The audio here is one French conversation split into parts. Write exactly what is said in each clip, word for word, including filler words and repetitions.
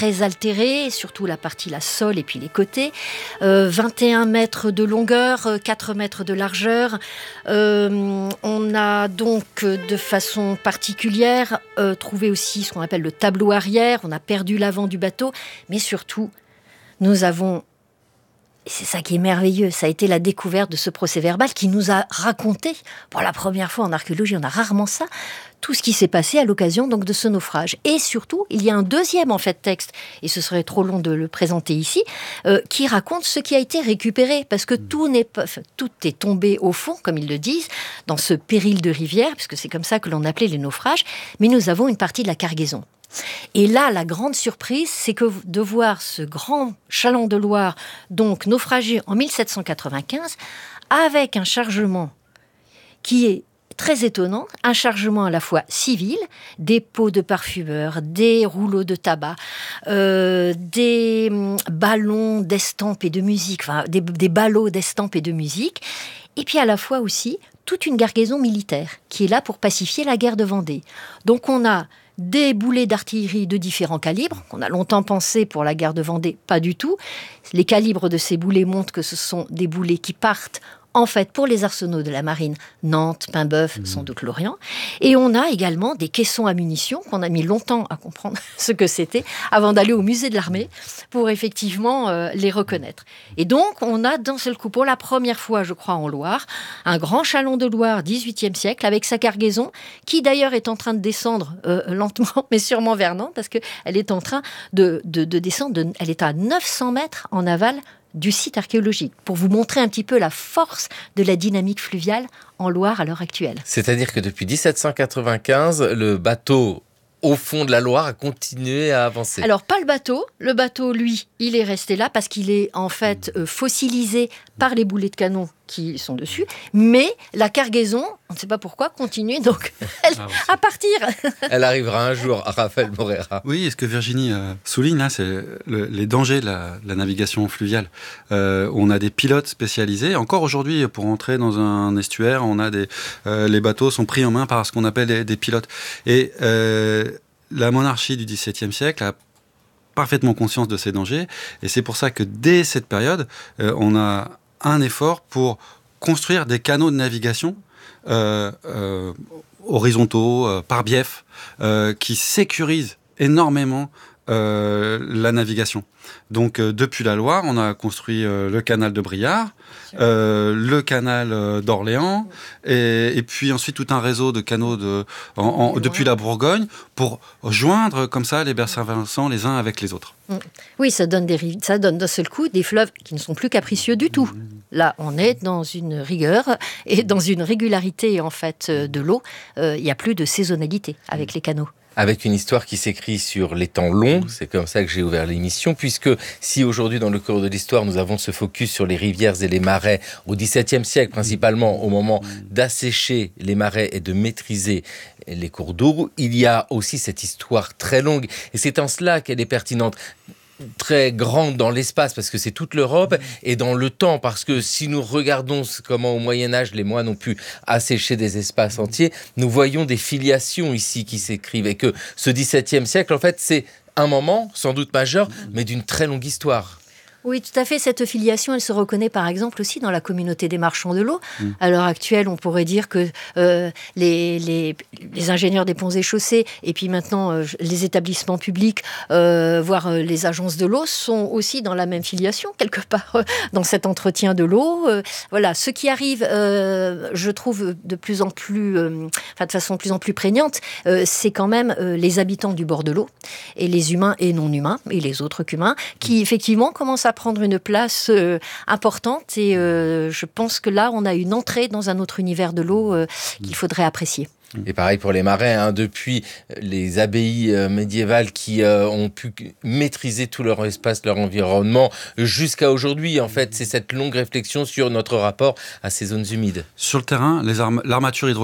très altérée, surtout la partie, la sole et puis les côtés. Euh, vingt et un mètres de longueur, quatre mètres de largeur. Euh, on a donc de façon particulière euh, trouvé aussi ce qu'on appelle le tableau arrière. On a perdu l'avant du bateau, mais surtout, nous avons... Et c'est ça qui est merveilleux, ça a été la découverte de ce procès-verbal qui nous a raconté, pour la première fois en archéologie, on a rarement ça, tout ce qui s'est passé à l'occasion donc de ce naufrage. Et surtout, il y a un deuxième en fait texte, et ce serait trop long de le présenter ici, euh, qui raconte ce qui a été récupéré, parce que tout n'est pas, enfin, tout est tombé au fond, comme ils le disent, dans ce péril de rivière, puisque c'est comme ça que l'on appelait les naufrages, mais nous avons une partie de la cargaison. Et là, la grande surprise, c'est que de voir ce grand chaland de Loire, donc naufragé en mille sept cent quatre-vingt-quinze, avec un chargement qui est très étonnant, un chargement à la fois civil, des pots de parfumeur, des rouleaux de tabac, euh, des ballons d'estampes et de musique, enfin des, des ballots d'estampes et de musique, et puis à la fois aussi toute une cargaison militaire qui est là pour pacifier la guerre de Vendée. Donc on a des boulets d'artillerie de différents calibres, qu'on a longtemps pensé pour la guerre de Vendée, pas du tout. Les calibres de ces boulets montrent que ce sont des boulets qui partent en fait pour les arsenaux de la marine, Nantes, Paimboeuf, mmh. sans doute Lorient. Et on a également des caissons à munitions qu'on a mis longtemps à comprendre ce que c'était avant d'aller au musée de l'armée pour effectivement euh, les reconnaître. Et donc on a d'un seul coup, pour la première fois je crois en Loire, un grand chaland de Loire dix-huitième siècle avec sa cargaison qui d'ailleurs est en train de descendre euh, lentement mais sûrement vers Nantes parce qu'elle est en train de, de, de descendre, de, elle est à neuf cents mètres en aval du site archéologique, pour vous montrer un petit peu la force de la dynamique fluviale en Loire à l'heure actuelle. C'est-à-dire que depuis dix-sept cent quatre-vingt-quinze, le bateau au fond de la Loire a continué à avancer. Alors, pas le bateau. Le bateau, lui, il est resté là parce qu'il est en fait euh, fossilisé par les boulets de canon qui sont dessus. Mais la cargaison, on ne sait pas pourquoi, continue donc elle, ah, à partir. Elle arrivera un jour à Raphaël Moreira. Oui, et ce que Virginie euh, souligne là, c'est le, les dangers de la, de la navigation fluviale. Euh, on a des pilotes spécialisés. Encore aujourd'hui, pour entrer dans un estuaire, on a des, euh, les bateaux sont pris en main par ce qu'on appelle des, des pilotes. Et euh, la monarchie du XVIIe siècle a parfaitement conscience de ces dangers. Et c'est pour ça que dès cette période, euh, on a un effort pour construire des canaux de navigation euh, euh, horizontaux, euh, par bief, euh, qui sécurisent énormément euh, la navigation. Donc, euh, depuis la Loire, on a construit euh, le canal de Briare, euh, le canal euh, d'Orléans, et, et puis ensuite tout un réseau de canaux de, en, en, depuis la Bourgogne pour joindre comme ça les berges Saint-Vincent les uns avec les autres. Oui, ça donne, des, ça donne d'un seul coup des fleuves qui ne sont plus capricieux du tout. Là, on est dans une rigueur et dans une régularité en fait de l'eau. Euh, il n'y a plus de saisonnalité avec les canaux. Avec une histoire qui s'écrit sur les temps longs, c'est comme ça que j'ai ouvert l'émission, puisque si aujourd'hui dans le cours de l'histoire nous avons ce focus sur les rivières et les marais au XVIIe siècle, principalement au moment d'assécher les marais et de maîtriser les cours d'eau, il y a aussi cette histoire très longue, et c'est en cela qu'elle est pertinente. Très grande dans l'espace parce que c'est toute l'Europe et dans le temps parce que si nous regardons comment au Moyen-Âge les moines ont pu assécher des espaces entiers, nous voyons des filiations ici qui s'écrivent et que ce XVIIe siècle en fait c'est un moment sans doute majeur mais d'une très longue histoire. Oui, tout à fait. Cette filiation, elle se reconnaît par exemple aussi dans la communauté des marchands de l'eau. Mmh. À l'heure actuelle, on pourrait dire que euh, les, les, les ingénieurs des ponts et chaussées et puis maintenant euh, les établissements publics, euh, voire euh, les agences de l'eau, sont aussi dans la même filiation, quelque part, euh, dans cet entretien de l'eau. Euh, voilà, ce qui arrive, euh, je trouve, de plus en plus, euh, enfin, de façon de plus en plus prégnante, euh, c'est quand même euh, les habitants du bord de l'eau, et les humains et non humains, et les autres qu'humains, qui effectivement commencent à prendre une place euh, importante et euh, je pense que là on a une entrée dans un autre univers de l'eau euh, qu'il faudrait apprécier. Et pareil pour les marais, hein, depuis les abbayes euh, médiévales qui euh, ont pu maîtriser tout leur espace, leur environnement, jusqu'à aujourd'hui, en fait, c'est cette longue réflexion sur notre rapport à ces zones humides. Sur le terrain, les armes, l'armature hydraulique,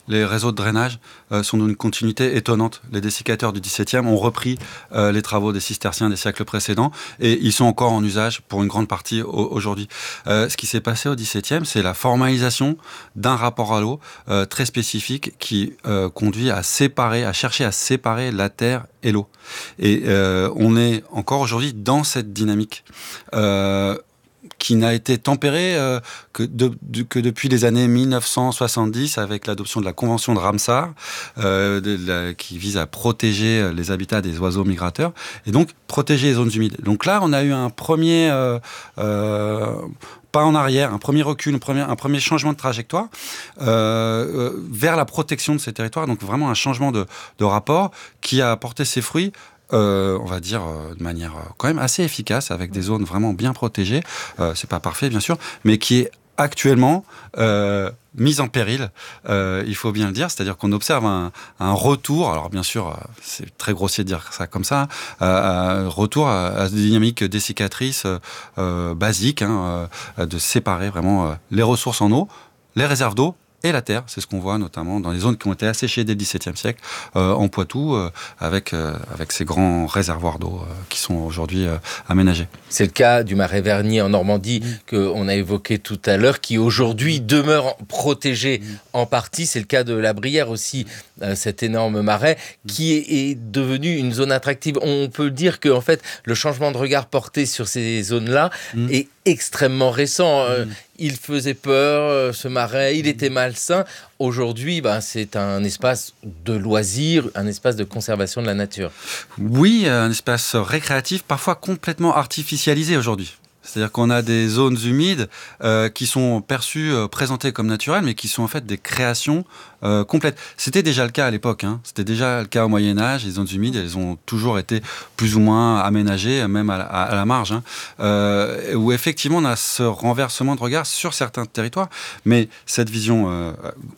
les réseaux de drainage euh, sont d'une continuité étonnante. Les dessicateurs du dix-septième ont repris euh, les travaux des cisterciens des siècles précédents et ils sont encore en usage pour une grande partie au- aujourd'hui. Euh, ce qui s'est passé au dix-septième, c'est la formalisation d'un rapport à l'eau euh, très spécifique qui euh, conduit à séparer, à chercher à séparer la terre et l'eau. Et euh, on est encore aujourd'hui dans cette dynamique euh, qui n'a été tempérée euh, que, de, de, que depuis les années mille neuf cent soixante-dix avec l'adoption de la Convention de Ramsar euh, de la, qui vise à protéger les habitats des oiseaux migrateurs et donc protéger les zones humides. Donc là, on a eu un premier... Euh, euh, pas en arrière, un premier recul, un premier, un premier changement de trajectoire euh, euh, vers la protection de ces territoires. Donc vraiment un changement de, de rapport qui a apporté ses fruits, euh, on va dire, euh, de manière euh, quand même assez efficace, avec des zones vraiment bien protégées. Euh, c'est pas parfait, bien sûr, mais qui est actuellement euh, mise en péril, euh, il faut bien le dire, c'est-à-dire qu'on observe un, un retour, alors bien sûr, c'est très grossier de dire ça comme ça, euh, un retour à, à des dynamiques dessiccatrices euh, basiques, hein, euh, de séparer vraiment euh, les ressources en eau, les réserves d'eau et la terre. C'est ce qu'on voit notamment dans les zones qui ont été asséchées dès le dix-septième siècle, euh, en Poitou, euh, avec, euh, avec ces grands réservoirs d'eau euh, qui sont aujourd'hui euh, aménagés. C'est le cas du marais Vernier en Normandie mmh. qu'on a évoqué tout à l'heure, qui aujourd'hui demeure protégé mmh. en partie. C'est le cas de la Brière aussi, euh, cet énorme marais qui est, est devenu une zone attractive. On peut dire que en fait, le changement de regard porté sur ces zones-là mmh. est extrêmement récent. Euh, mmh. Il faisait peur, ce marais, il était malsain. Aujourd'hui, ben, c'est un espace de loisirs, un espace de conservation de la nature. Oui, un espace récréatif, parfois complètement artificialisé aujourd'hui. C'est-à-dire qu'on a des zones humides euh, qui sont perçues, euh, présentées comme naturelles, mais qui sont en fait des créations euh, complètes. C'était déjà le cas à l'époque, hein. C'était déjà le cas au Moyen-Âge. Les zones humides, elles ont toujours été plus ou moins aménagées, même à la, à la marge, hein, euh, où effectivement on a ce renversement de regard sur certains territoires, mais cette vision euh,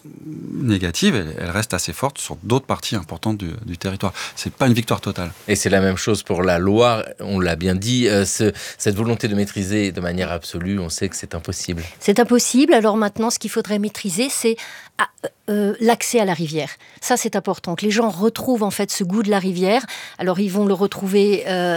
négative, elle, elle reste assez forte sur d'autres parties importantes du, du territoire. C'est pas une victoire totale. Et c'est la même chose pour la Loire, on l'a bien dit, euh, ce, cette volonté de maîtriser de manière absolue, on sait que c'est impossible. C'est impossible. Alors maintenant, ce qu'il faudrait maîtriser, c'est ah, euh, l'accès à la rivière. Ça, c'est important, que les gens retrouvent en fait ce goût de la rivière. Alors, ils vont le retrouver euh,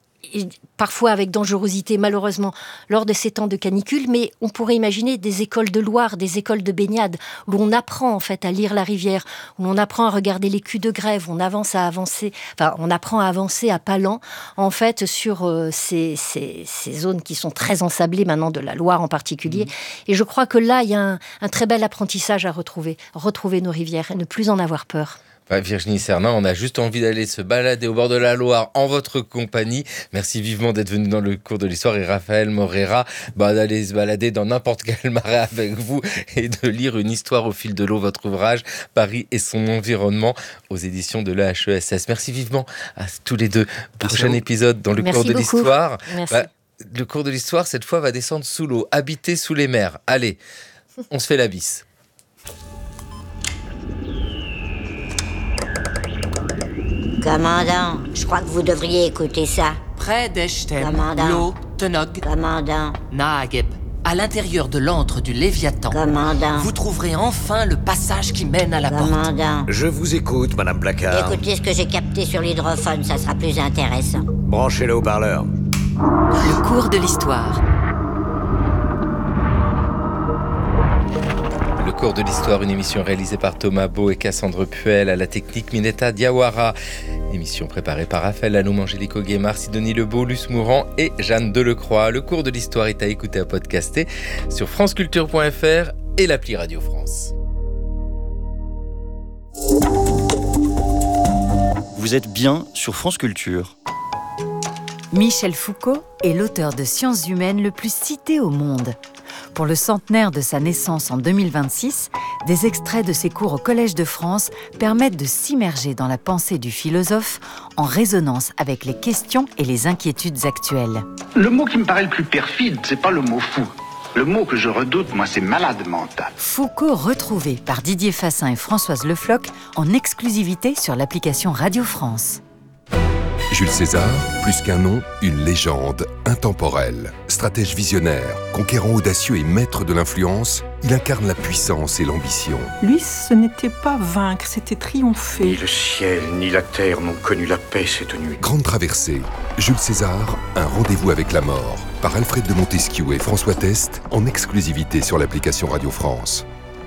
parfois avec dangerosité, malheureusement, lors de ces temps de canicule, mais on pourrait imaginer des écoles de Loire, des écoles de baignade, où l'on apprend en fait à lire la rivière, où l'on apprend à regarder les culs de grève, on avance à avancer, enfin, on apprend à avancer à pas lents, en fait, sur euh, ces, ces, ces zones qui sont très ensablées maintenant, de la Loire en particulier. Mmh. Et je crois que là, il y a un, un très bel apprentissage à retrouver, retrouver nos rivières et ne plus en avoir peur. Virginie Cernan, on a juste envie d'aller se balader au bord de la Loire en votre compagnie. Merci vivement d'être venu dans le cours de l'histoire et Raphaël Morera, bah, d'aller se balader dans n'importe quel marais avec vous et de lire une histoire au fil de l'eau, votre ouvrage Paris et son environnement aux éditions de l'E H E S S. Merci vivement à tous les deux. Prochain épisode dans le Merci cours de beaucoup. l'histoire. Merci. Bah, le cours de l'histoire, cette fois, va descendre sous l'eau, habiter sous les mers. Allez, on se fait la bise. Commandant, je crois que vous devriez écouter ça. Près d'Eshtem, Commandant. Lo, Tenog, Commandant, Naageb, à l'intérieur de l'antre du Léviathan, commandant, vous trouverez enfin le passage qui mène à la porte. commandant. Je vous écoute, Madame Placard. Écoutez ce que j'ai capté sur l'hydrophone, ça sera plus intéressant. Branchez le haut-parleur. Le cours de l'histoire. Le cours de l'histoire, une émission réalisée par Thomas Beau et Cassandre Puel, à la technique Minetta Diawara. Émission préparée par Raphaël Laloum, Angélique Auguemard, Sidonie Lebeau, Luce Mourant et Jeanne Delecroix. Le cours de l'histoire est à écouter, à podcaster sur franceculture point f r et l'appli Radio France. Vous êtes bien sur France Culture. Michel Foucault est l'auteur de sciences humaines le plus cité au monde. Pour le centenaire de sa naissance en deux mille vingt-six, des extraits de ses cours au Collège de France permettent de s'immerger dans la pensée du philosophe en résonance avec les questions et les inquiétudes actuelles. Le mot qui me paraît le plus perfide, c'est pas le mot fou. Le mot que je redoute, moi, c'est malade mental. Foucault retrouvé par Didier Fassin et Françoise Le Floch en exclusivité sur l'application Radio France. Jules César, plus qu'un nom, une légende, intemporelle. Stratège visionnaire, conquérant audacieux et maître de l'influence, il incarne la puissance et l'ambition. Lui, ce n'était pas vaincre, c'était triompher. Ni le ciel, ni la terre n'ont connu la paix cette nuit. Grande traversée, Jules César, un rendez-vous avec la mort, par Alfred de Montesquieu et François Test, en exclusivité sur l'application Radio France.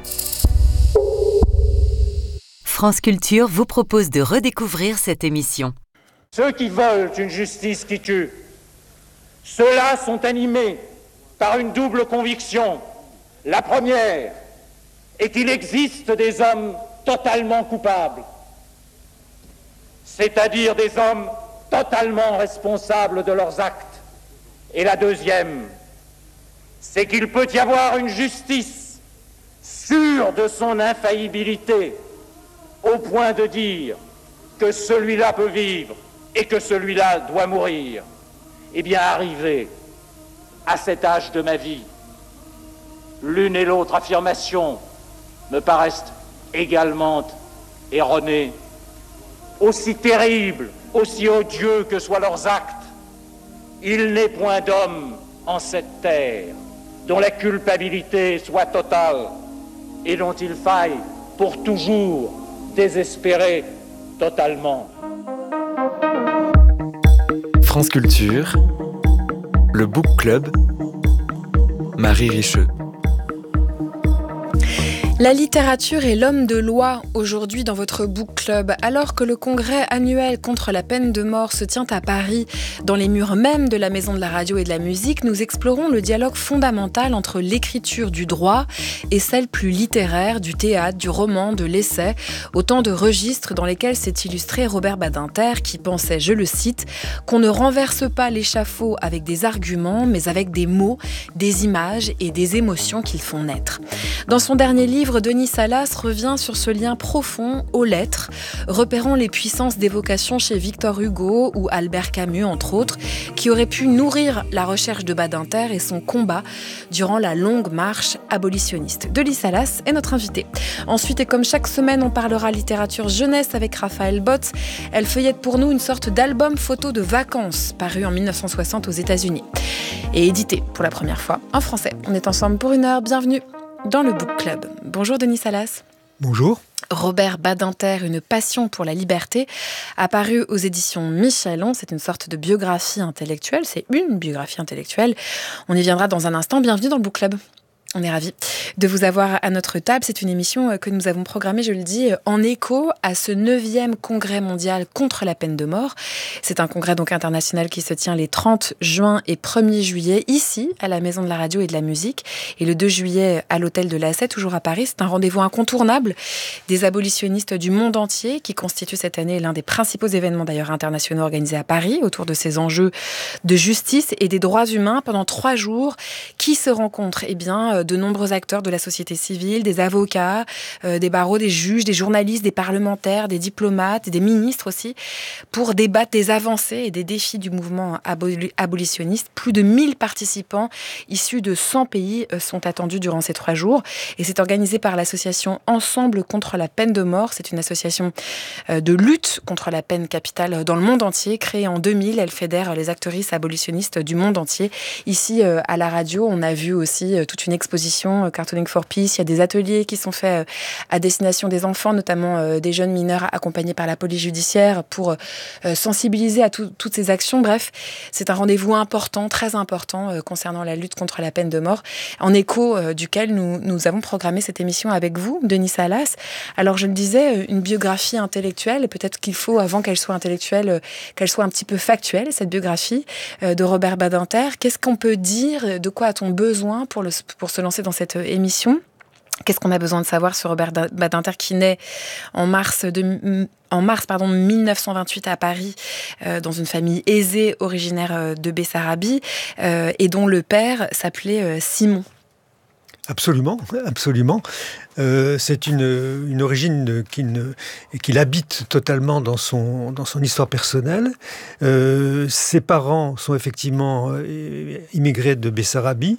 France Culture vous propose de redécouvrir cette émission. Ceux qui veulent une justice qui tue, ceux-là sont animés par une double conviction. La première est qu'il existe des hommes totalement coupables, c'est-à-dire des hommes totalement responsables de leurs actes. Et la deuxième, c'est qu'il peut y avoir une justice sûre de son infaillibilité, au point de dire que celui-là peut vivre et que celui-là doit mourir. Eh bien, arrivé à cet âge de ma vie, l'une et l'autre affirmation me paraissent également erronées, aussi terribles, aussi odieux que soient leurs actes. Il n'est point d'homme en cette terre dont la culpabilité soit totale et dont il faille pour toujours désespérer totalement. France Culture, le Book Club, Marie Richeux. La littérature est l'homme de loi aujourd'hui dans votre book club. Alors que le congrès annuel contre la peine de mort se tient à Paris, dans les murs même de la Maison de la Radio et de la Musique, nous explorons le dialogue fondamental entre l'écriture du droit et celle plus littéraire du théâtre, du roman, de l'essai, autant de registres dans lesquels s'est illustré Robert Badinter qui pensait, je le cite, qu'on ne renverse pas l'échafaud avec des arguments, mais avec des mots, des images et des émotions qu'ils font naître. Dans son dernier livre, Denis Salas revient sur ce lien profond aux lettres, repérant les puissances d'évocation chez Victor Hugo ou Albert Camus, entre autres, qui auraient pu nourrir la recherche de Badinter et son combat durant la longue marche abolitionniste. Denis Salas est notre invité. Ensuite, et comme chaque semaine, on parlera littérature jeunesse avec Raphaël Botz. Elle feuillette pour nous une sorte d'album photo de vacances, paru en dix-neuf cent soixante aux États-Unis et édité pour la première fois en français. On est ensemble pour une heure. Bienvenue dans le Book Club. Bonjour Denis Salas. Bonjour. Robert Badinter, une passion pour la liberté, apparu aux éditions Michelon. C'est une sorte de biographie intellectuelle. C'est une biographie intellectuelle. On y viendra dans un instant. Bienvenue dans le Book Club. On est ravis de vous avoir à notre table. C'est une émission que nous avons programmée, je le dis, en écho à ce neuvième congrès mondial contre la peine de mort. C'est un congrès donc international qui se tient les trente juin et premier juillet, ici, à la Maison de la Radio et de la Musique, et le deux juillet à l'Hôtel de l'Asset, toujours à Paris. C'est un rendez-vous incontournable des abolitionnistes du monde entier, qui constitue cette année l'un des principaux événements d'ailleurs internationaux organisés à Paris, autour de ces enjeux de justice et des droits humains pendant trois jours. Qui se rencontrent ? Eh bien, de nombreux acteurs de la société civile, des avocats, euh, des barreaux, des juges, des journalistes, des parlementaires, des diplomates, des ministres aussi, pour débattre des avancées et des défis du mouvement aboli- abolitionniste. Plus de mille participants issus de cent pays euh, sont attendus durant ces trois jours. Et c'est organisé par l'association Ensemble contre la peine de mort. C'est une association euh, de lutte contre la peine capitale dans le monde entier. Créée en deux mille, elle fédère les actrices abolitionnistes du monde entier. Ici, euh, à la radio, on a vu aussi euh, toute une exposition Cartooning for Peace. Il y a des ateliers qui sont faits à destination des enfants, notamment des jeunes mineurs accompagnés par la police judiciaire pour sensibiliser à tout, toutes ces actions. Bref, c'est un rendez-vous important, très important concernant la lutte contre la peine de mort, en écho duquel nous, nous avons programmé cette émission avec vous, Denis Salas. Alors, je le disais, une biographie intellectuelle, peut-être qu'il faut, avant qu'elle soit intellectuelle, qu'elle soit un petit peu factuelle, cette biographie de Robert Badinter. Qu'est-ce qu'on peut dire ? De quoi a-t-on besoin pour, le, pour se lancer dans cette émission ? Qu'est-ce qu'on a besoin de savoir sur Robert Badinter qui naît en mars, de, en mars pardon, dix-neuf cent vingt-huit à Paris, euh, dans une famille aisée originaire de Bessarabie, euh, et dont le père s'appelait euh, Simon. Absolument, absolument. Euh, c'est une, une origine qui ne, qu'il habite totalement dans son, dans son histoire personnelle. Euh, ses parents sont effectivement immigrés de Bessarabie.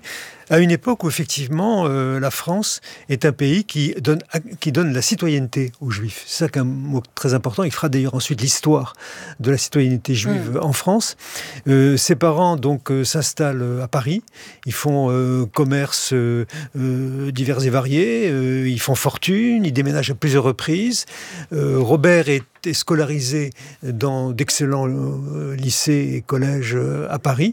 À une époque où effectivement euh, la France est un pays qui donne, qui donne la citoyenneté aux Juifs. C'est ça qu'un mot très important. Il fera d'ailleurs ensuite l'histoire de la citoyenneté juive mmh. en France. Euh, ses parents donc euh, s'installent à Paris. Ils font euh, commerce euh, euh, divers et variés. Euh, ils font fortune. Ils déménagent à plusieurs reprises. Euh, Robert est est scolarisé dans d'excellents euh, lycées et collèges euh, à Paris.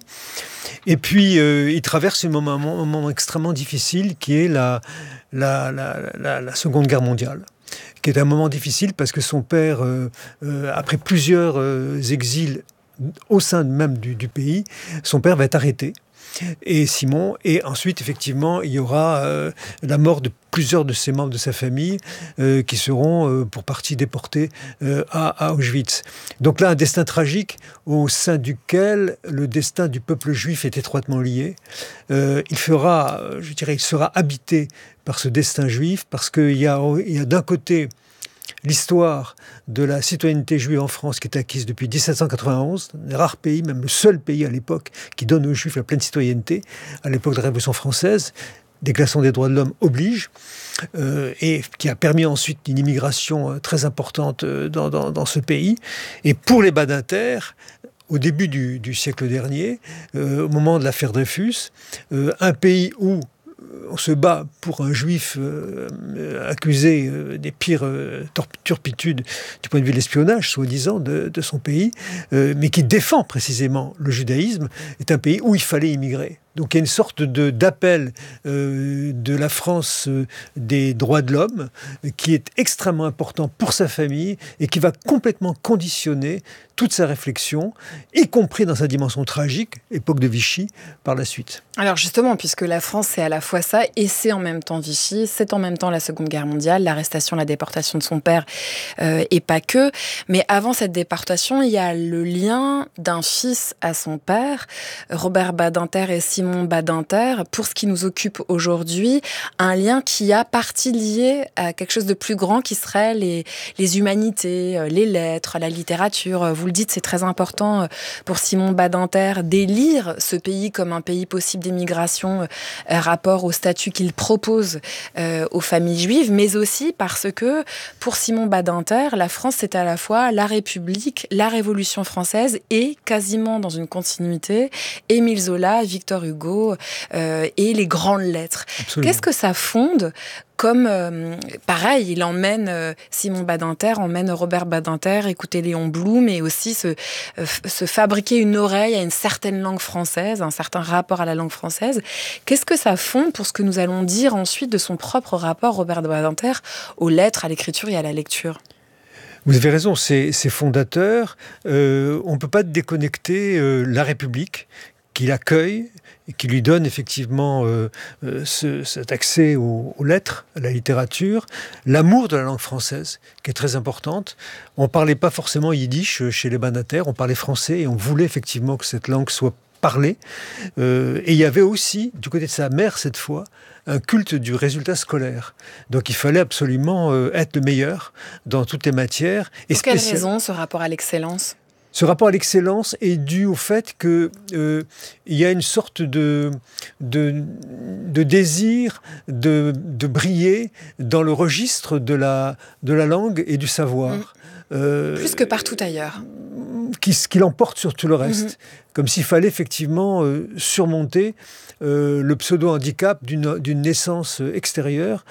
Et puis, euh, il traverse un moment, un moment extrêmement difficile qui est la, la, la, la, la Seconde Guerre mondiale, qui est un moment difficile parce que son père, euh, euh, après plusieurs euh, exils au sein même du, du pays, son père va être arrêté. Et Simon, et ensuite effectivement il y aura euh, la mort de plusieurs de ses membres de sa famille euh, qui seront euh, pour partie déportés euh, à, à Auschwitz. Donc là un destin tragique au sein duquel le destin du peuple juif est étroitement lié. Euh, il fera, je dirais, il sera habité par ce destin juif parce qu'il y a, il y a d'un côté l'histoire de la citoyenneté juive en France qui est acquise depuis dix-sept cent quatre-vingt-onze, un des rares pays, même le seul pays à l'époque, qui donne aux Juifs la pleine citoyenneté, à l'époque de la Révolution française, Déclaration des droits de l'homme oblige, euh, et qui a permis ensuite une immigration très importante dans, dans, dans ce pays. Et pour les Badinter, au début du, du siècle dernier, euh, au moment de l'affaire Dreyfus, euh, un pays où on se bat pour un juif euh, accusé euh, des pires euh, turpitudes du point de vue de l'espionnage, soi-disant, de, de son pays, euh, mais qui défend précisément le judaïsme, est un pays où il fallait immigrer. Donc il y a une sorte de, d'appel euh, de la France euh, des droits de l'homme euh, qui est extrêmement important pour sa famille et qui va complètement conditionner toute sa réflexion, y compris dans sa dimension tragique, époque de Vichy, par la suite. Alors justement, puisque la France c'est à la fois ça et c'est en même temps Vichy, c'est en même temps la Seconde Guerre mondiale, l'arrestation, la déportation de son père euh, et pas que. Mais avant cette déportation, il y a le lien d'un fils à son père, Robert Badinter et Simon Badinter, pour ce qui nous occupe aujourd'hui, un lien qui a partie liée à quelque chose de plus grand qui serait les, les humanités, les lettres, la littérature. Vous le dites, c'est très important pour Simon Badinter d'élire ce pays comme un pays possible d'émigration, euh, rapport au statut qu'il propose euh, aux familles juives, mais aussi parce que pour Simon Badinter, la France c'est à la fois la République, la Révolution française et quasiment dans une continuité, Émile Zola, Victor Hugo euh, et les grandes lettres. Absolument. Qu'est-ce que ça fonde ? Comme, euh, pareil, il emmène, euh, Simon Badinter emmène Robert Badinter écouter Léon Blum et aussi se, euh, se fabriquer une oreille à une certaine langue française, un certain rapport à la langue française. Qu'est-ce que ça fonde pour ce que nous allons dire ensuite de son propre rapport, Robert Badinter, aux lettres, à l'écriture et à la lecture ? Vous avez raison, c'est, c'est fondateur. Euh, on ne peut pas déconnecter euh, la République qui l'accueille et qui lui donne effectivement euh, euh, ce, cet accès aux, aux lettres, à la littérature, l'amour de la langue française, qui est très importante. On ne parlait pas forcément yiddish chez les Badinter, on parlait français et on voulait effectivement que cette langue soit parlée. Euh, et il y avait aussi, du côté de sa mère cette fois, un culte du résultat scolaire. Donc il fallait absolument euh, être le meilleur dans toutes les matières. Pour quelle raison ce rapport à l'excellence ? Ce rapport à l'excellence est dû au fait qu'il euh, y a une sorte de, de, de désir de, de briller dans le registre de la, de la langue et du savoir. Mmh. Euh, Plus que partout ailleurs. Qui, qui l'emporte sur tout le reste. Mmh. Comme s'il fallait effectivement euh, surmonter euh, le pseudo-handicap d'une, d'une naissance extérieure.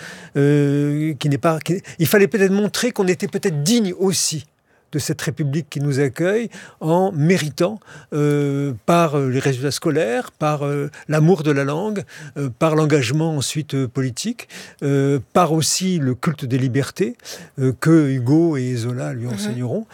Euh, qui n'est pas, qui, il fallait peut-être montrer qu'on était peut-être digne aussi de cette République qui nous accueille en méritant euh, par les résultats scolaires, par euh, l'amour de la langue, euh, par l'engagement ensuite euh, politique, euh, par aussi le culte des libertés euh, que Hugo et Zola lui enseigneront,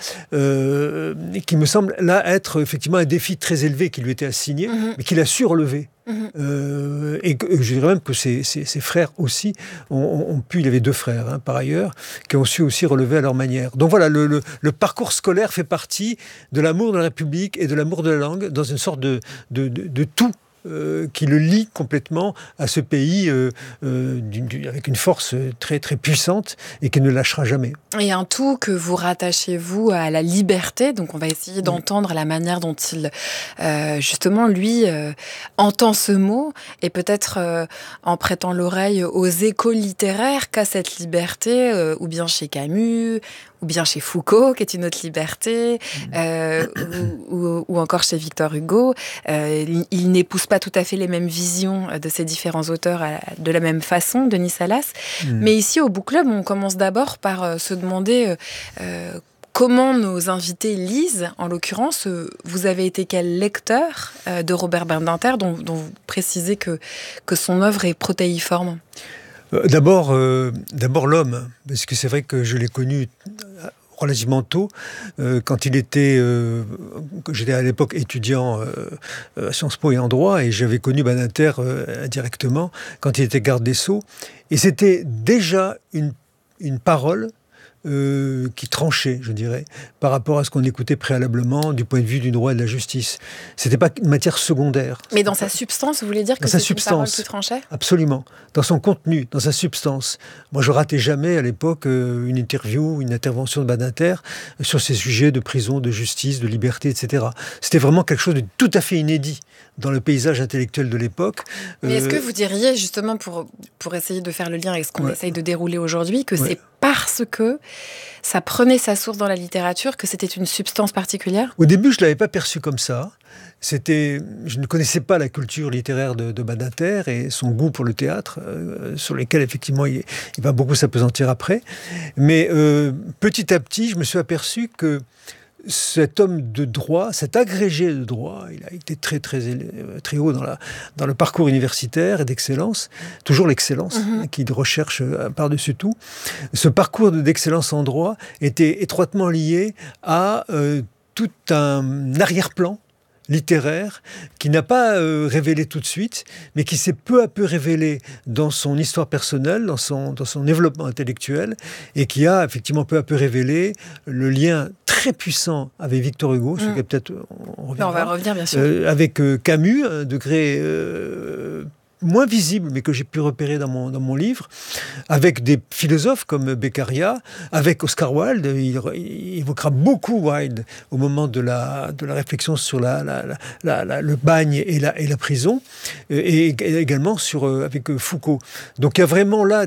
euh, et qui me semble là être effectivement un défi très élevé qui lui était assigné, mmh. mais qu'il a su relever. Mmh. Euh, et que, je dirais même que ses, ses, ses frères aussi ont, ont pu, il avait deux frères hein, par ailleurs, qui ont su aussi relever à leur manière. Donc voilà, le, le, le parcours scolaire fait partie de l'amour de la République et de l'amour de la langue dans une sorte de, de, de, de tout euh, qui le lie complètement à ce pays euh, euh, d'une, d'une, avec une force très, très puissante et qui ne lâchera jamais. Et un tout que vous rattachez, vous, à la liberté. Donc, on va essayer d'entendre la manière dont il, euh, justement, lui, euh, entend ce mot et peut-être euh, en prêtant l'oreille aux échos littéraires qu'a cette liberté, euh, ou bien chez Camus, ou bien chez Foucault, qui est une autre liberté, euh, ou, ou, ou encore chez Victor Hugo. Euh, il, il n'épouse pas tout à fait les mêmes visions de ces différents auteurs à, de la même façon, Denis Salas. Mmh. Mais ici, au Book Club, on commence d'abord par euh, se demander euh, comment nos invités lisent. En l'occurrence, euh, vous avez été quel lecteur euh, de Robert Badinter, dont, dont vous précisez que, que son œuvre est protéiforme? D'abord, euh, d'abord l'homme, parce que c'est vrai que je l'ai connu relativement tôt, euh, quand il était, euh, j'étais à l'époque étudiant euh, à Sciences Po et en droit, et j'avais connu Badinter euh, indirectement quand il était garde des Sceaux, et c'était déjà une, une parole Euh, qui tranchait, je dirais, par rapport à ce qu'on écoutait préalablement du point de vue du droit et de la justice. C'était pas une matière secondaire. Mais dans sa substance, vous voulez dire que c'est une parole qui tranchait ? Absolument. Dans son contenu, dans sa substance. Moi, je ratais jamais à l'époque euh, une interview, une intervention de Badinter sur ces sujets de prison, de justice, de liberté, et cetera. C'était vraiment quelque chose de tout à fait inédit dans le paysage intellectuel de l'époque. Mais euh... est-ce que vous diriez, justement, pour, pour essayer de faire le lien avec ce qu'on ouais. essaye de dérouler aujourd'hui, que ouais. c'est parce que ça prenait sa source dans la littérature, que c'était une substance particulière ? Au début, je ne l'avais pas perçu comme ça. C'était, je ne connaissais pas la culture littéraire de, de Badinter et son goût pour le théâtre, euh, sur lesquels, effectivement, il, il va beaucoup s'appesantir après. Mais euh, petit à petit, je me suis aperçu que cet homme de droit, cet agrégé de droit, il a été très, très, très haut dans, la, dans le parcours universitaire et d'excellence, toujours l'excellence, mm-hmm. qu'il recherche par-dessus tout. Ce parcours d'excellence en droit était étroitement lié à euh, tout un arrière-plan littéraire qui n'a pas euh, révélé tout de suite, mais qui s'est peu à peu révélé dans son histoire personnelle, dans son, dans son développement intellectuel, et qui a effectivement peu à peu révélé le lien très puissant avec Victor Hugo, mmh. sur lequel peut-être on reviendra. On va revenir, bien sûr. Euh, avec euh, Camus, un degré euh, moins visible, mais que j'ai pu repérer dans mon, dans mon livre, avec des philosophes comme Beccaria, avec Oscar Wilde. Il, il évoquera beaucoup Wilde au moment de la, de la réflexion sur la, la, la, la, le bagne et la, et la prison, et, et également sur, avec Foucault. Donc il y a vraiment là...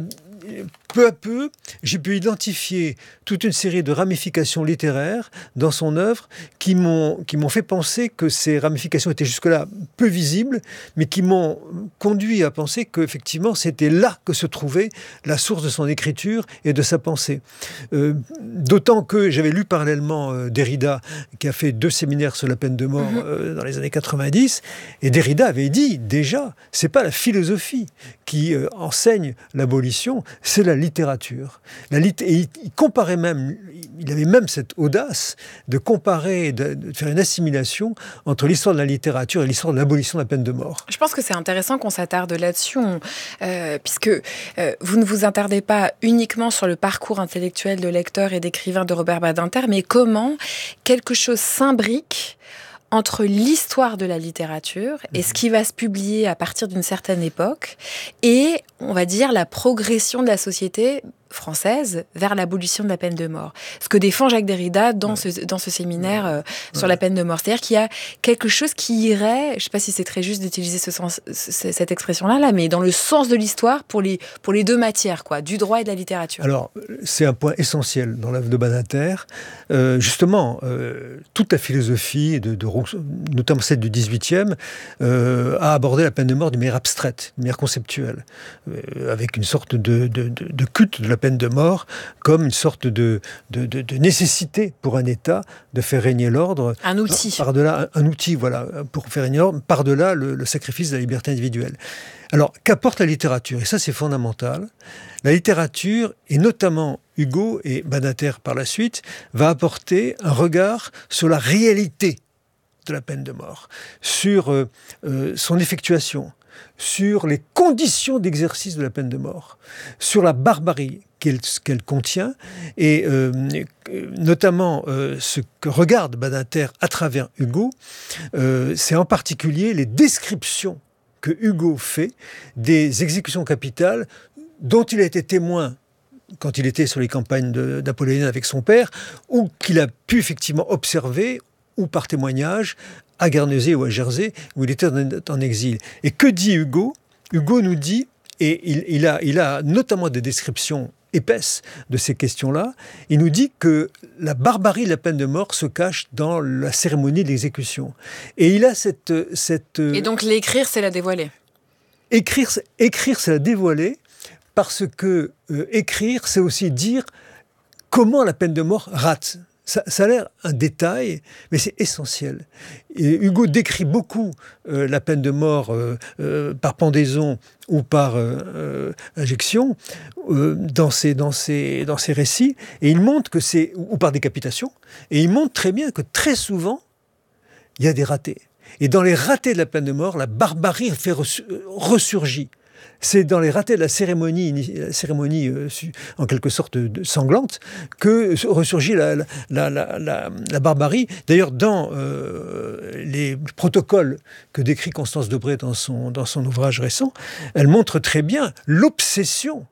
Peu à peu, j'ai pu identifier toute une série de ramifications littéraires dans son œuvre qui m'ont, qui m'ont fait penser que ces ramifications étaient jusque-là peu visibles, mais qui m'ont conduit à penser qu'effectivement, c'était là que se trouvait la source de son écriture et de sa pensée. Euh, d'autant que j'avais lu parallèlement euh, Derrida, qui a fait deux séminaires sur la peine de mort euh, dans les années quatre-vingt-dix, et Derrida avait dit déjà, c'est pas la philosophie qui euh, enseigne l'abolition, c'est la littérature. La lit- et il comparait même, il avait même cette audace de comparer, de, de faire une assimilation entre l'histoire de la littérature et l'histoire de l'abolition de la peine de mort. Je pense que c'est intéressant qu'on s'attarde là-dessus, on, euh, puisque euh, vous ne vous attardez pas uniquement sur le parcours intellectuel de lecteur et d'écrivain de Robert Badinter, mais comment quelque chose s'imbrique entre l'histoire de la littérature et ce qui va se publier à partir d'une certaine époque et, on va dire, la progression de la société française vers l'abolition de la peine de mort. Ce que défend Jacques Derrida dans, ouais. ce, dans ce séminaire euh, sur ouais. la peine de mort. C'est-à-dire qu'il y a quelque chose qui irait, je ne sais pas si c'est très juste d'utiliser ce sens, ce, cette expression-là, là, mais dans le sens de l'histoire pour les, pour les deux matières, quoi, du droit et de la littérature. Alors, c'est un point essentiel dans l'œuvre de Badinter. Euh, justement, euh, toute la philosophie, de, de, notamment celle du dix-huitième, euh, a abordé la peine de mort d'une manière abstraite, d'une manière conceptuelle, euh, avec une sorte de, de, de, de culte de la peine de mort comme une sorte de, de, de, de nécessité pour un État de faire régner l'ordre. Un outil. Par-delà, un, un outil, voilà, pour faire régner l'ordre, par-delà le, le sacrifice de la liberté individuelle. Alors, qu'apporte la littérature ? Et ça, c'est fondamental. La littérature, et notamment Hugo et Badinter par la suite, va apporter un regard sur la réalité de la peine de mort, sur euh, euh, son effectuation, sur les conditions d'exercice de la peine de mort, sur la barbarie qu'elle, qu'elle contient, et euh, notamment euh, ce que regarde Badinter à travers Hugo, euh, c'est en particulier les descriptions que Hugo fait des exécutions capitales dont il a été témoin quand il était sur les campagnes de, d'Apollinaire avec son père, ou qu'il a pu effectivement observer, ou par témoignage, à Guernesey ou à Jersey, où il était en, en exil. Et que dit Hugo ? Hugo nous dit, et il, il, a, il a notamment des descriptions épaisses de ces questions-là, il nous dit que la barbarie de la peine de mort se cache dans la cérémonie de l'exécution. Et il a cette... cette Et donc l'écrire, c'est la dévoiler. Écrire, écrire c'est la dévoiler, parce que euh, écrire, c'est aussi dire comment la peine de mort rate. Ça, ça a l'air un détail, mais c'est essentiel. Et Hugo décrit beaucoup euh, la peine de mort euh, euh, par pendaison ou par euh, euh, injection euh, dans, ses, dans, ses, dans ses récits, et il montre que c'est, ou par décapitation, et il montre très bien que très souvent, il y a des ratés. Et dans les ratés de la peine de mort, la barbarie fait ressurgir. C'est dans les ratés de la cérémonie, la cérémonie euh, en quelque sorte de, sanglante, que ressurgit la, la, la, la, la barbarie. D'ailleurs, dans euh, les protocoles que décrit Constance Debré dans son, dans son ouvrage récent, elle montre très bien l'obsession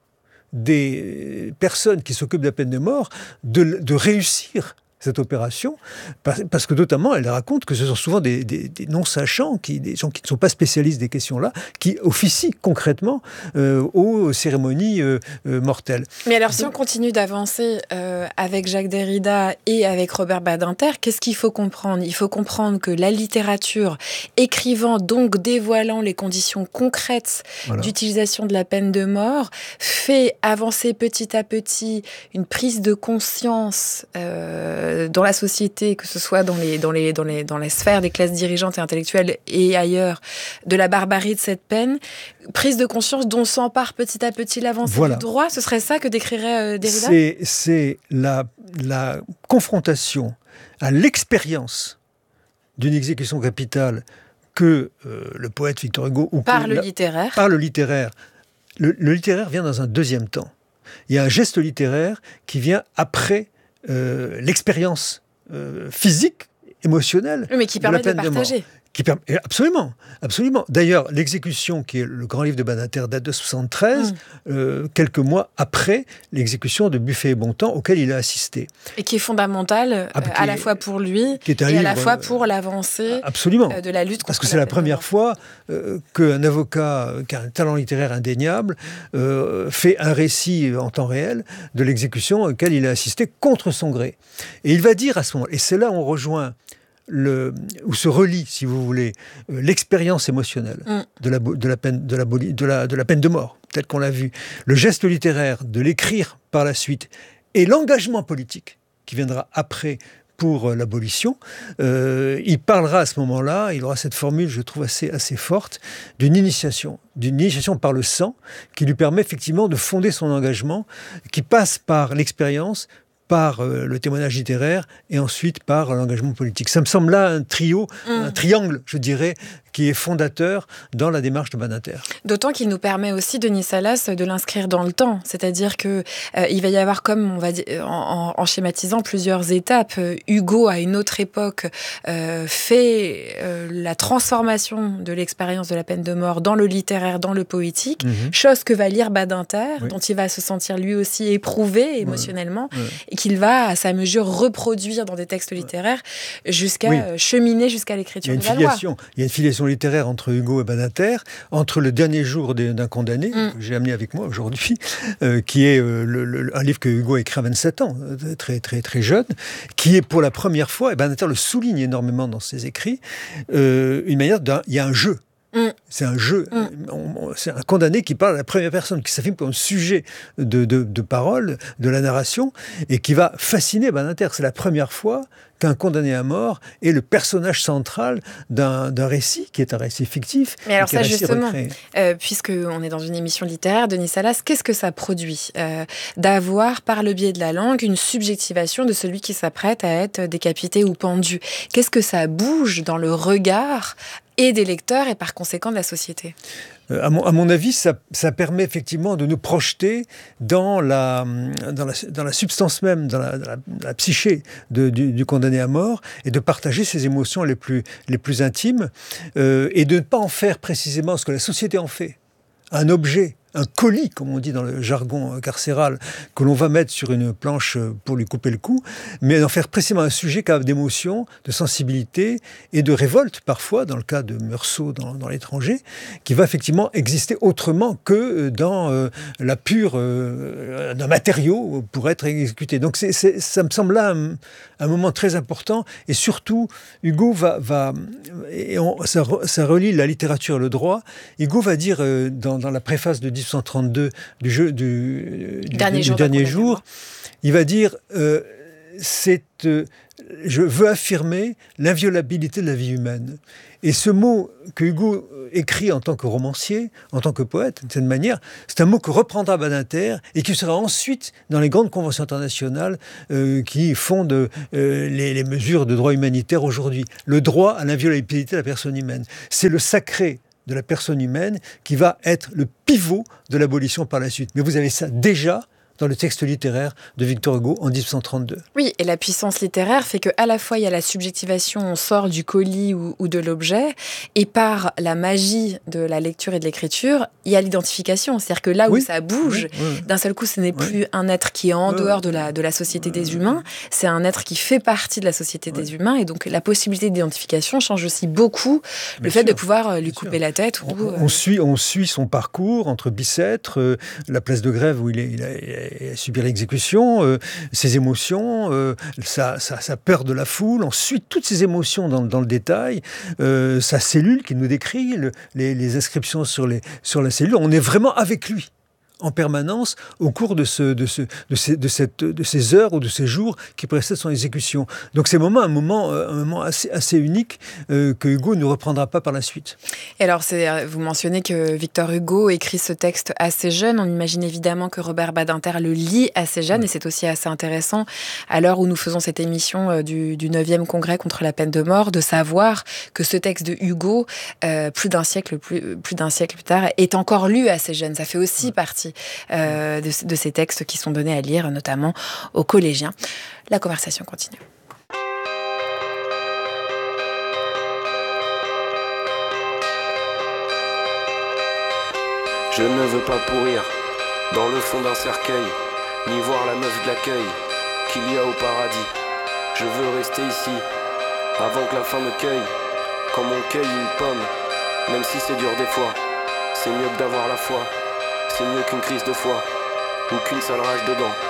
des personnes qui s'occupent de la peine de mort de, de réussir cette opération, parce que notamment, elle raconte que ce sont souvent des, des, des non-sachants, qui, des gens qui ne sont pas spécialistes des questions-là, qui officient concrètement euh, aux cérémonies euh, euh, mortelles. Mais alors, si on continue d'avancer euh, avec Jacques Derrida et avec Robert Badinter, qu'est-ce qu'il faut comprendre ? Il faut comprendre que la littérature, écrivant, donc dévoilant les conditions concrètes voilà. d'utilisation de la peine de mort, fait avancer petit à petit une prise de conscience euh, dans la société, que ce soit dans les, dans, les, dans, les, dans les sphères des classes dirigeantes et intellectuelles et ailleurs, de la barbarie de cette peine, prise de conscience dont s'empare petit à petit l'avancée voilà. du droit, ce serait ça que décrirait euh, Derrida ? C'est, c'est la, la confrontation à l'expérience d'une exécution capitale que euh, le poète Victor Hugo... Ou par que, le la, littéraire. Par le littéraire. Le, le littéraire vient dans un deuxième temps. Il y a un geste littéraire qui vient après Euh, l'expérience euh, physique, émotionnelle, oui, mais qui permet de la peine de partager. De mort. Qui permet, absolument, absolument. D'ailleurs, l'exécution, qui est le grand livre de Badinter, date de soixante-treize, mmh. euh, quelques mois après l'exécution de Buffet et Bontemps, auquel il a assisté. Et qui est fondamentale ah, euh, à la fois pour lui et livre, à la fois pour l'avancée absolument. Euh, de la lutte contre Parce que c'est la, la première fois euh, qu'un avocat qui a un talent littéraire indéniable euh, fait un récit en temps réel de l'exécution auquel il a assisté contre son gré. Et il va dire à ce moment, et c'est là où on rejoint Le, où se relie, si vous voulez, euh, l'expérience émotionnelle mm. de, la, de, la peine, de, la, de, la, de la peine de mort, tel qu'on l'a vu, le geste littéraire de l'écrire par la suite, et l'engagement politique qui viendra après pour euh, l'abolition, euh, il parlera à ce moment-là, il aura cette formule, je trouve, assez, assez forte, d'une initiation, d'une initiation par le sang, qui lui permet effectivement de fonder son engagement, qui passe par l'expérience, par euh, le témoignage littéraire et ensuite par l'engagement politique. Ça me semble là un trio, mmh. un triangle, je dirais, qui est fondateur dans la démarche de Badinter. D'autant qu'il nous permet aussi, Denis Salas, de l'inscrire dans le temps. C'est-à-dire qu'il euh, va y avoir, comme on va dire, en, en, en schématisant plusieurs étapes, euh, Hugo, à une autre époque, euh, fait euh, la transformation de l'expérience de la peine de mort dans le littéraire, dans le poétique, mmh. chose que va lire Badinter, oui. dont il va se sentir lui aussi éprouvé émotionnellement, oui. Oui. et qu'il va, à sa mesure, reproduire dans des textes littéraires jusqu'à oui. cheminer jusqu'à l'écriture de la loi. Il y a une filiation littéraire entre Hugo et Badinter, entre Le dernier jour d'un condamné, mm. que j'ai amené avec moi aujourd'hui, euh, qui est euh, le, le, un livre que Hugo a écrit à vingt-sept ans, euh, très, très, très jeune, qui est pour la première fois, et Badinter le souligne énormément dans ses écrits, euh, une manière d'un... Il y a un jeu. Mm. C'est un jeu, mm. on, on, c'est un condamné qui parle à la première personne, qui s'affirme comme sujet de, de, de parole, de la narration, et qui va fasciner Badinter. C'est la première fois qu'un condamné à mort est le personnage central d'un, d'un récit, qui est un récit fictif. Mais alors ça justement, euh, puisqu'on est dans une émission littéraire, Denis Salas, qu'est-ce que ça produit euh, d'avoir, par le biais de la langue, une subjectivation de celui qui s'apprête à être décapité ou pendu ? Qu'est-ce que ça bouge dans le regard et des lecteurs et par conséquent de la société. Euh, à, mon, à mon avis, ça, ça permet effectivement de nous projeter dans la, dans la, dans la substance même, dans la, dans la, la psyché de, du, du condamné à mort, et de partager ses émotions les plus, les plus intimes, euh, et de ne pas en faire précisément ce que la société en fait, un objet, un colis, comme on dit dans le jargon carcéral, que l'on va mettre sur une planche pour lui couper le cou, mais d'en faire précisément un sujet capable d'émotion, de sensibilité et de révolte, parfois, dans le cas de Meursault dans, dans l'étranger, qui va effectivement exister autrement que dans euh, la pure euh, d'un matériau pour être exécuté. Donc c'est, c'est, ça me semble là un, un moment très important, et surtout, Hugo va... va et on, ça, ça relie la littérature et le droit. Hugo va dire euh, dans, dans la préface de dix-huit cent trente-deux du, jeu, du, du dernier, du, jour, du dernier jour, il va dire euh, c'est, euh, je veux affirmer l'inviolabilité de la vie humaine. Et ce mot que Hugo écrit en tant que romancier, en tant que poète, de cette manière, c'est un mot que reprendra Badinter et qui sera ensuite dans les grandes conventions internationales euh, qui fondent euh, les, les mesures de droit humanitaire aujourd'hui. Le droit à l'inviolabilité de la personne humaine. C'est le sacré de la personne humaine qui va être le pivot de l'abolition par la suite. Mais vous avez ça déjà dans le texte littéraire de Victor Hugo en dix-huit cent trente-deux. Oui, et la puissance littéraire fait qu'à la fois il y a la subjectivation, on sort du colis ou, ou de l'objet, et par la magie de la lecture et de l'écriture, il y a l'identification. C'est-à-dire que là où oui. ça bouge, oui, oui. d'un seul coup, ce n'est oui. plus un être qui est en oui. dehors de la, de la société des humains, c'est un être qui fait partie de la société oui. des humains, et donc la possibilité d'identification change aussi beaucoup Bien le fait sûr. de pouvoir lui Bien couper sûr. la tête. On, ou, on, euh... suit, on suit son parcours entre Bicêtre, euh, la place de Grève où il est... Il a, il a et subir l'exécution, euh, ses émotions, euh, sa, sa, sa peur de la foule, ensuite toutes ces émotions dans, dans le détail, euh, sa cellule qu'il nous décrit, le, les, les inscriptions sur, les, sur la cellule, on est vraiment avec lui en permanence au cours de, ce, de, ce, de, ces, de, cette, de ces heures ou de ces jours qui précèdent son exécution. Donc c'est un moment, un moment, un moment assez, assez unique euh, que Hugo ne reprendra pas par la suite. Et alors, c'est, vous mentionnez que Victor Hugo écrit ce texte assez jeune. On imagine évidemment que Robert Badinter le lit assez jeune, ouais. et c'est aussi assez intéressant, à l'heure où nous faisons cette émission du, du neuvième congrès contre la peine de mort, de savoir que ce texte de Hugo, euh, plus d'un siècle plus, plus d'un siècle plus tard, est encore lu assez jeune. Ça fait aussi ouais. partie Euh, de, de ces textes qui sont donnés à lire, notamment aux collégiens. La conversation continue. Je ne veux pas pourrir dans le fond d'un cercueil, ni voir la meuf de l'accueil qu'il y a au paradis. Je veux rester ici, avant que la fin me cueille, comme on cueille une pomme, même si c'est dur des fois. C'est mieux que d'avoir la foi. C'est mieux qu'une crise de foi, ou qu'une sale rage dedans.